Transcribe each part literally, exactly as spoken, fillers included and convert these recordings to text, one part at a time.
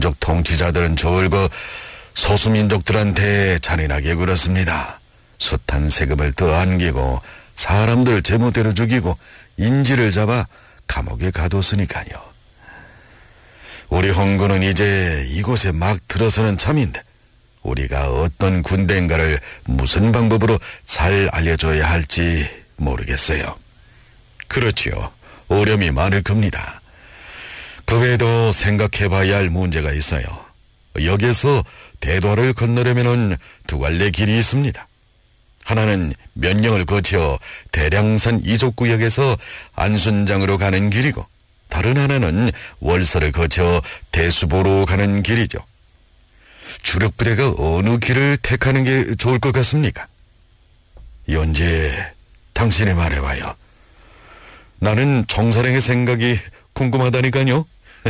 민족 통치자들은 졸고 소수민족들한테 잔인하게 굴었습니다. 숱한 세금을 더 안기고 사람들 제멋대로 죽이고 인질을 잡아 감옥에 가뒀으니까요. 우리 홍군은 이제 이곳에 막 들어서는 참인데 우리가 어떤 군대인가를 무슨 방법으로 잘 알려줘야 할지 모르겠어요. 그렇지요. 어려움이 많을 겁니다. 그 외에도 생각해봐야 할 문제가 있어요. 여기에서 대도를 건너려면 두 갈래 길이 있습니다. 하나는 면령을 거쳐 대량산 이족구역에서 안순장으로 가는 길이고 다른 하나는 월서를 거쳐 대수보로 가는 길이죠. 주력부대가 어느 길을 택하는 게 좋을 것 같습니까? 연재, 당신이 말해봐요. 나는 정사령의 생각이 궁금하다니까요.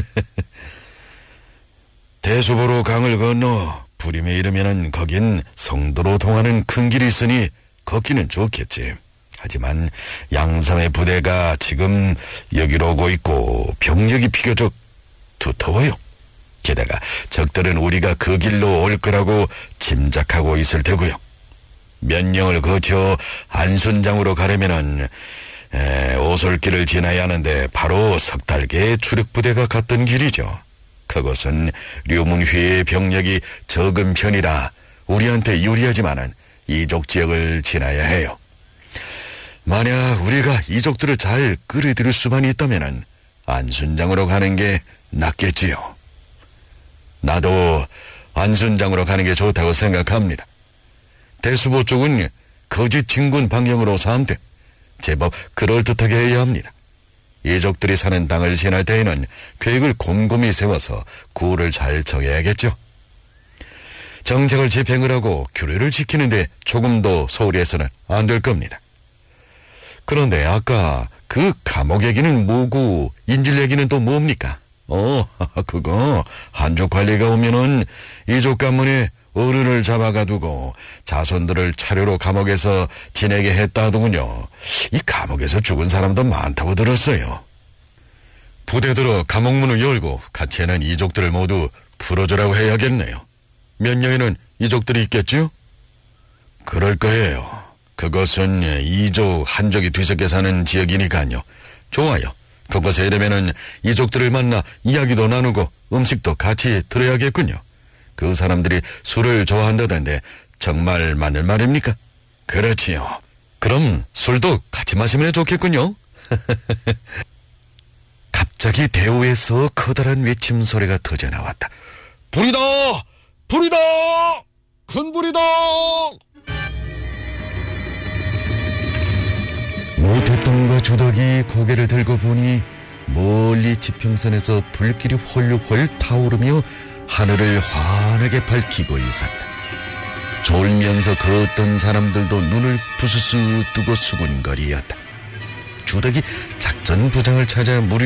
대수보로 강을 건너 부림에 이르면은 거긴 성도로 통하는 큰 길이 있으니 걷기는 좋겠지. 하지만 양삼의 부대가 지금 여기로 오고 있고 병력이 비교적 두터워요. 게다가 적들은 우리가 그 길로 올 거라고 짐작하고 있을 테고요. 면령을 거쳐 안순장으로 가려면은 에, 오솔길을 지나야 하는데 바로 석달계의 주력부대가 갔던 길이죠. 그것은 류문휘의 병력이 적은 편이라 우리한테 유리하지만은 이족 지역을 지나야 해요. 만약 우리가 이족들을 잘 끌어들일 수만 있다면은 안순장으로 가는 게 낫겠지요. 나도 안순장으로 가는 게 좋다고 생각합니다. 대수보 쪽은 거짓 진군 방향으로 삼되 제법 그럴듯하게 해야 합니다. 이족들이 사는 땅을 지날 때에는 계획을 곰곰이 세워서 구호를 잘 정해야겠죠. 정책을 집행을 하고 규례를 지키는데 조금도 소홀히 해서는 안 될 겁니다. 그런데 아까 그 감옥 얘기는 뭐고 인질 얘기는 또 뭡니까? 어, 그거 한족 관리가 오면은 이족 가문에 어른을 잡아가두고 자손들을 차례로 감옥에서 지내게 했다더군요. 이 감옥에서 죽은 사람도 많다고 들었어요. 부대들어 감옥문을 열고 같이 있는 이족들을 모두 풀어주라고 해야겠네요. 몇 명에는 이족들이 있겠죠? 그럴 거예요. 그것은 이족, 한족이 뒤섞여 사는 지역이니까요. 좋아요. 그곳에 이르면은 이족들을 만나 이야기도 나누고 음식도 같이 들어야겠군요. 그 사람들이 술을 좋아한다던데 정말 맞는 말입니까? 그렇지요. 그럼 술도 같이 마시면 좋겠군요. 갑자기 대우에서 커다란 외침 소리가 터져나왔다. 불이다! 불이다! 큰 불이다! 모태똥과 주덕이 고개를 들고 보니 멀리 지평선에서 불길이 홀홀 타오르며 하늘을 환하게 밝히고 있었다. 졸면서 걷던 사람들도 눈을 부스스 뜨고 수군거리었다. 주덕이 작전 부장을 찾아 물을